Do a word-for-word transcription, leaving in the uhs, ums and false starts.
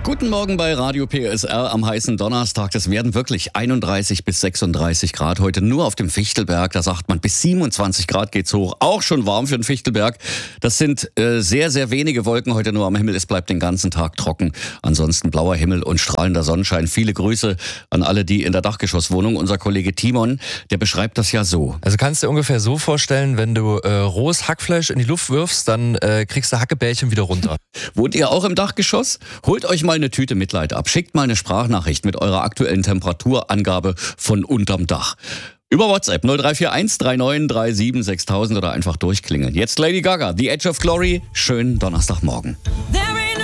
Guten Morgen bei Radio P S R am heißen Donnerstag. Das werden wirklich einunddreißig bis sechsunddreißig Grad heute nur auf dem Fichtelberg. Da sagt man, bis siebenundzwanzig Grad geht's hoch. Auch schon warm für den Fichtelberg. Das sind äh, sehr, sehr wenige Wolken heute nur am Himmel. Es bleibt den ganzen Tag trocken. Ansonsten blauer Himmel und strahlender Sonnenschein. Viele Grüße an alle, die in der Dachgeschosswohnung. Unser Kollege Timon, der beschreibt das ja so. Also kannst du dir ungefähr so vorstellen, wenn du äh, rohes Hackfleisch in die Luft wirfst, dann äh, kriegst du Hackebällchen wieder runter. Wohnt ihr auch im Dachgeschoss? Holt euch mal eine Tüte Mitleid ab. Schickt mal eine Sprachnachricht mit eurer aktuellen Temperaturangabe von unterm Dach. Über WhatsApp null drei vier eins drei neun drei sieben sechstausend oder einfach durchklingeln. Jetzt Lady Gaga, The Edge of Glory. Schönen Donnerstagmorgen.